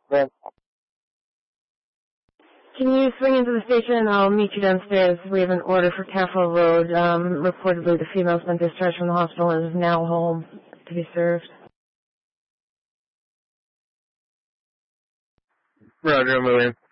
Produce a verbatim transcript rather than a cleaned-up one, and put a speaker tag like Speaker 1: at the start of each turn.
Speaker 1: Then,
Speaker 2: Can you swing into the station? I'll meet you downstairs. We have an order for Caffrell Road. Um, reportedly, the female's been discharged from the hospital and is now home to be served.
Speaker 1: Roger, I'm moving.